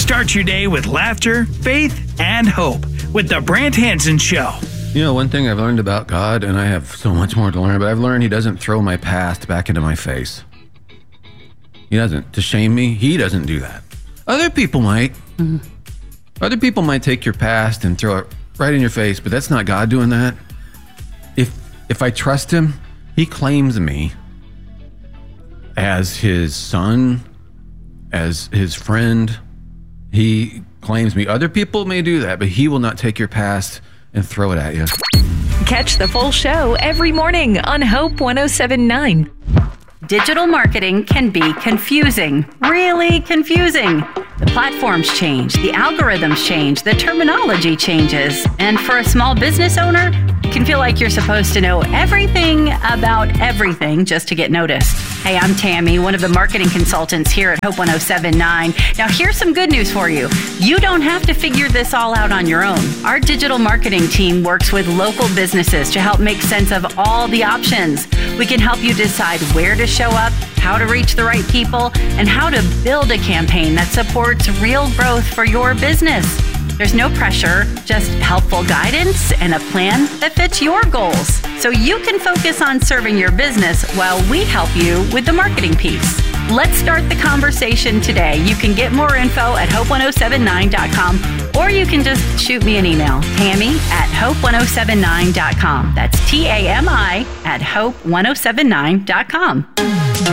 Start your day with laughter, faith, and hope with The Brant Hansen Show. You know, one thing I've learned about God, and I have so much more to learn, but I've learned He doesn't throw my past back into my face. He doesn't. To shame me, He doesn't do that. Other people might. Mm-hmm. Other people might take your past and throw it right in your face, but that's not God doing that. If I trust Him, He claims me as His son, as His friend. He claims me. Other people may do that, but He will not take your past and throw it at you. Catch the full show every morning on Hope 107.9. Digital marketing can be confusing, really confusing. The platforms change, the algorithms change, the terminology changes. And for a small business owner, it can feel like you're supposed to know everything about everything just to get noticed. Hey, I'm Tammy, one of the marketing consultants here at Hope 107.9. Now, here's some good news for you. You don't have to figure this all out on your own. Our digital marketing team works with local businesses to help make sense of all the options. We can help you decide where to show up, how to reach the right people, and how to build a campaign that supports real growth for your business. There's no pressure, just helpful guidance and a plan that fits your goals. So you can focus on serving your business while we help you with the marketing piece. Let's start the conversation today. You can get more info at hope1079.com, or you can just shoot me an email, Tammy@hope1079.com. That's TAMI@hope1079.com.